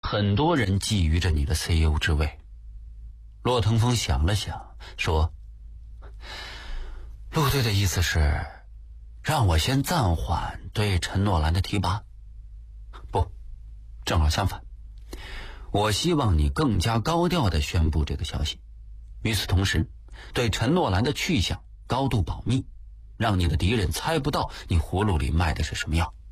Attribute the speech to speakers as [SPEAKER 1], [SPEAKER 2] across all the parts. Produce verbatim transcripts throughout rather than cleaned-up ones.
[SPEAKER 1] 很多人觊觎着你的 C E O 之位。骆腾风想了想说，陆队的意思是让我先暂缓对陈诺兰的提拔？不，正好相反，我希望你更加高调地宣布这个消息，与此同时对陈诺兰的去向高度保密，让你的敌人猜不到你葫芦里卖的是什么药。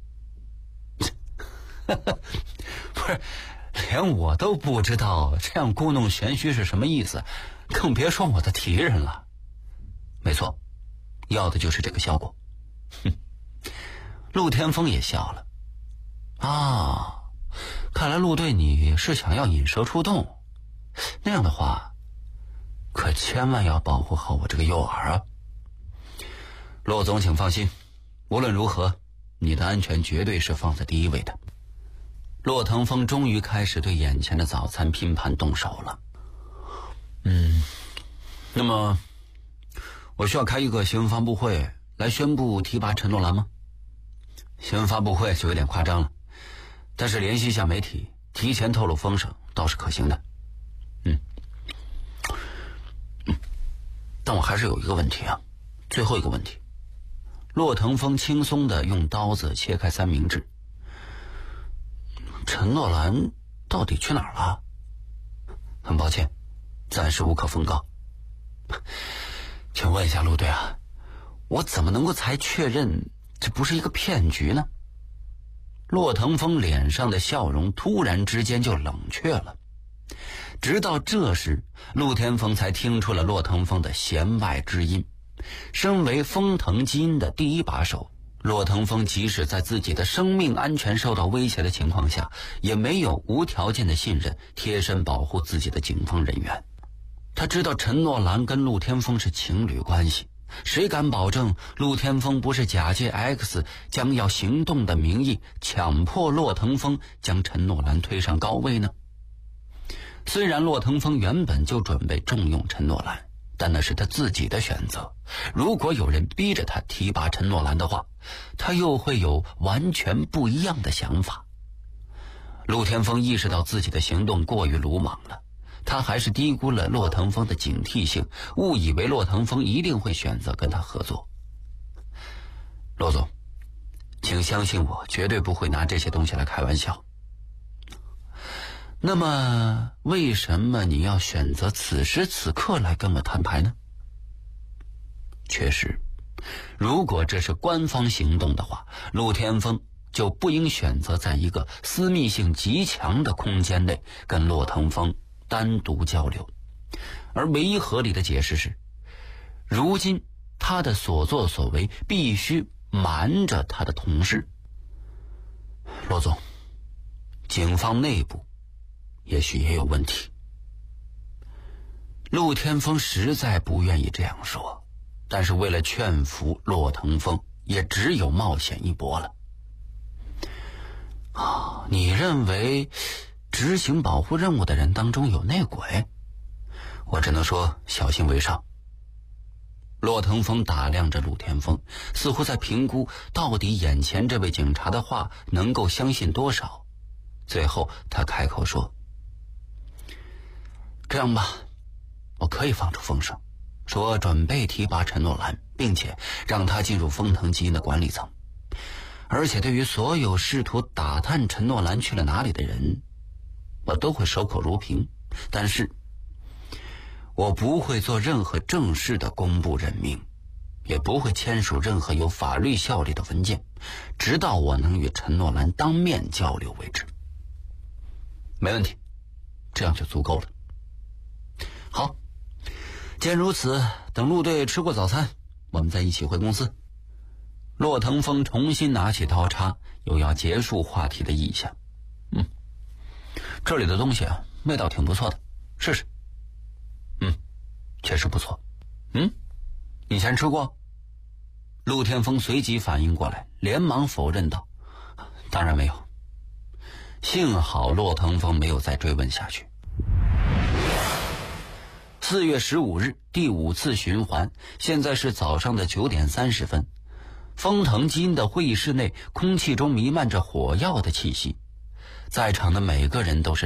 [SPEAKER 1] 不是，连我都不知道这样故弄玄虚是什么意思，更别说我的敌人了。没错，要的就是这个效果。哼，陆天风也笑了。啊，看来陆队你是想要引蛇出洞，那样的话可千万要保护好我这个诱饵啊。骆总请放心，无论如何你的安全绝对是放在第一位的。骆腾风终于开始对眼前的早餐拼盘动手了。嗯，那么我需要开一个新闻发布会来宣布提拔陈诺兰吗？新闻发布会就有点夸张了，但是联系一下媒体，提前透露风声倒是可行的。嗯，嗯，但我还是有一个问题啊，最后一个问题。骆腾风轻松地用刀子切开三明治。陈诺兰到底去哪儿了？很抱歉，暂时无可奉告。请问一下陆队啊，我怎么能够才确认这不是一个骗局呢？骆腾风脸上的笑容突然之间就冷却了。直到这时，陆天风才听出了骆腾风的弦外之音。身为风腾基因的第一把手，骆腾风即使在自己的生命安全受到威胁的情况下，也没有无条件的信任贴身保护自己的警方人员。他知道陈诺兰跟陆天风是情侣关系，谁敢保证陆天风不是假借 X 将要行动的名义强迫骆腾风将陈诺兰推上高位呢？虽然骆腾风原本就准备重用陈诺兰，但那是他自己的选择。如果有人逼着他提拔陈诺兰的话，他又会有完全不一样的想法。陆天风意识到自己的行动过于鲁莽了，他还是低估了骆腾风的警惕性，误以为骆腾风一定会选择跟他合作。骆总，请相信我，绝对不会拿这些东西来开玩笑。那么为什么你要选择此时此刻来跟我摊牌呢？确实，如果这是官方行动的话，陆天风就不应选择在一个私密性极强的空间内跟骆腾风单独交流。而唯一合理的解释是，如今他的所作所为必须瞒着他的同事。骆总，警方内部也许也有问题。陆天风实在不愿意这样说，但是为了劝服骆腾风，也只有冒险一搏了。啊，你认为执行保护任务的人当中有内鬼？我只能说小心为上。骆腾风打量着陆天风，似乎在评估到底眼前这位警察的话能够相信多少。最后他开口说，这样吧，我可以放出风声，说准备提拔陈诺兰，并且让他进入风腾基因的管理层。而且对于所有试图打探陈诺兰去了哪里的人，我都会守口如瓶，但是我不会做任何正式的公布任命，也不会签署任何有法律效力的文件，直到我能与陈诺兰当面交流为止。没问题，这样就足够了。好，既然如此，等陆队吃过早餐，我们再一起回公司。骆腾风重新拿起刀叉，有要结束话题的意向。嗯，这里的东西啊，味道挺不错的，试试。嗯，确实不错。嗯，以前吃过？陆天风随即反应过来，连忙否认道：当然没有。幸好骆腾风没有再追问下去。四月十五日，第五次循环，现在是早上的九点三十分。风腾基因的会议室内，空气中弥漫着火药的气息，在场的每个人都是